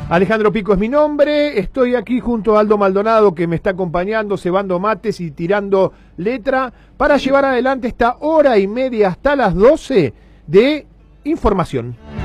Alejandro Pico es mi nombre, estoy aquí junto a Aldo Maldonado que me está acompañando, cebando mates y tirando letra para llevar adelante esta hora y media hasta las 12 de información.